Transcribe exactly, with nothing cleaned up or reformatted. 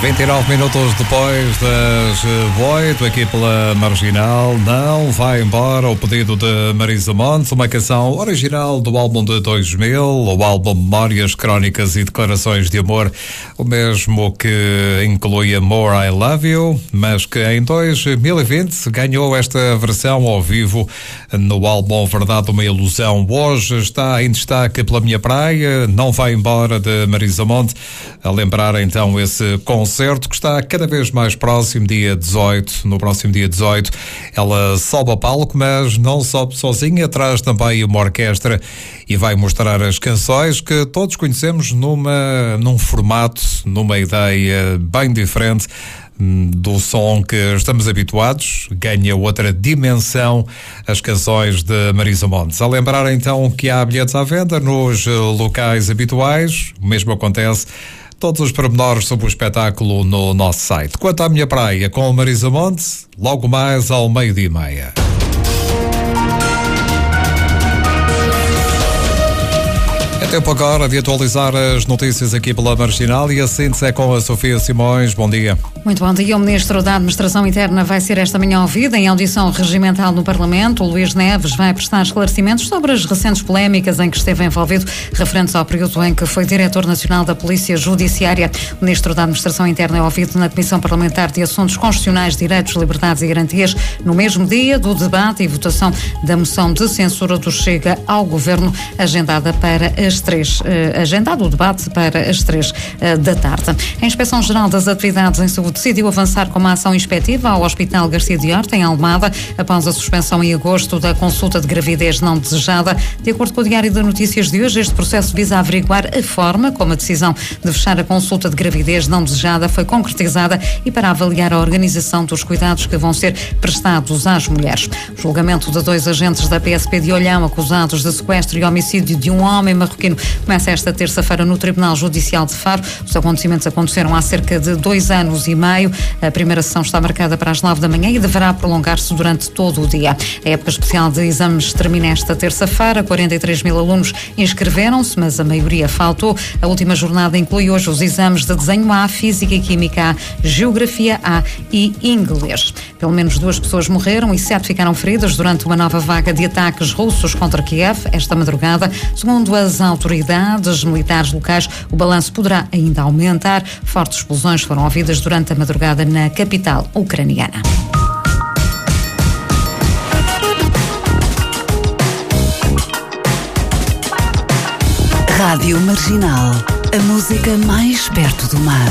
vinte e nove minutos depois das oito, aqui pela Marginal, Não Vai Embora, o pedido de Marisa Monte, uma canção original do álbum de dois mil, o álbum Memórias, Crónicas e Declarações de Amor, o mesmo que inclui More I Love You, mas que em dois mil e vinte ganhou esta versão ao vivo no álbum Verdade Uma Ilusão. Hoje está em destaque pela minha praia, Não Vai Embora, de Marisa Monte, a lembrar então esse concerto Concerto que está cada vez mais próximo, dia dezoito. No próximo dia dezoito, ela sobe ao palco, mas não sobe sozinha, traz também uma orquestra e vai mostrar as canções que todos conhecemos numa, num formato, numa ideia bem diferente do som que estamos habituados. Ganha outra dimensão as canções de Marisa Monte. A lembrar então que há bilhetes à venda nos locais habituais, o mesmo acontece. Todos os pormenores sobre o espetáculo no nosso site. Quanto à minha praia com Marisa Monte, logo mais ao meio-dia e meia. É tempo agora de atualizar as notícias aqui pela Marginal e a síntese é com a Sofia Simões. Bom dia. Muito bom dia. O Ministro da Administração Interna vai ser esta manhã ouvido em audição regimental no Parlamento. O Luís Neves vai prestar esclarecimentos sobre as recentes polémicas em que esteve envolvido, referentes ao período em que foi Diretor Nacional da Polícia Judiciária. O Ministro da Administração Interna é ouvido na Comissão Parlamentar de Assuntos Constitucionais, Direitos, Liberdades e Garantias, no mesmo dia do debate e votação da moção de censura do Chega ao Governo, agendada para as três, eh, agendado o debate para as três eh, da tarde. A Inspeção-Geral das Atividades em Saúde decidiu avançar com uma ação inspectiva ao Hospital Garcia de Horta, em Almada, após a suspensão em agosto da consulta de gravidez não desejada. De acordo com o Diário de Notícias de hoje, este processo visa averiguar a forma como a decisão de fechar a consulta de gravidez não desejada foi concretizada e para avaliar a organização dos cuidados que vão ser prestados às mulheres. O julgamento de dois agentes da P S P de Olhão acusados de sequestro e homicídio de um homem marroquino começa esta terça-feira no Tribunal Judicial de Faro. Os acontecimentos aconteceram há cerca de dois anos e meio. A primeira sessão está marcada para as nove da manhã e deverá prolongar-se durante todo o dia. A época especial de exames termina esta terça-feira. quarenta e três mil alunos inscreveram-se, mas a maioria faltou. A última jornada inclui hoje os exames de desenho A, Física e Química A, Geografia A e Inglês. Pelo menos duas pessoas morreram e sete ficaram feridas durante uma nova vaga de ataques russos contra Kiev esta madrugada. Segundo as autoridades militares locais, o balanço poderá ainda aumentar. Fortes explosões foram ouvidas durante a madrugada na capital ucraniana. Rádio Marginal, a música mais perto do mar.